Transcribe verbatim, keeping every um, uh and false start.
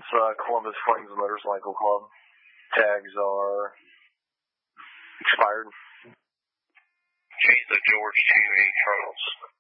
It's uh, Columbus Flames Motorcycle Club. Tags are expired. Change the George to a Charles.